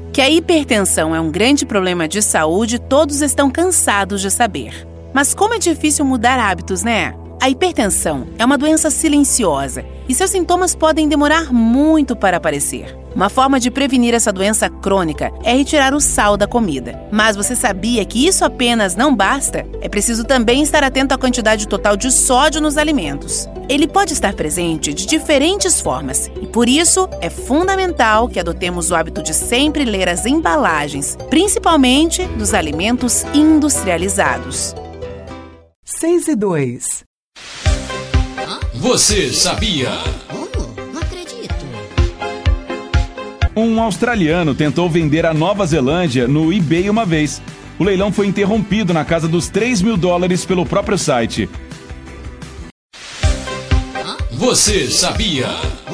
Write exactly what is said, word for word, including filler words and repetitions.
Que a hipertensão é um grande problema de saúde, todos estão cansados de saber. Mas como é difícil mudar hábitos, né? A hipertensão é uma doença silenciosa e seus sintomas podem demorar muito para aparecer. Uma forma de prevenir essa doença crônica é retirar o sal da comida. Mas você sabia que isso apenas não basta? É preciso também estar atento à quantidade total de sódio nos alimentos. Ele pode estar presente de diferentes formas e, por isso, é fundamental que adotemos o hábito de sempre ler as embalagens, principalmente dos alimentos industrializados. seis e dois. Você sabia? Oh, não acredito. Um australiano tentou vender a Nova Zelândia no eBay uma vez. O leilão foi interrompido na casa dos três mil dólares pelo próprio site. Você sabia?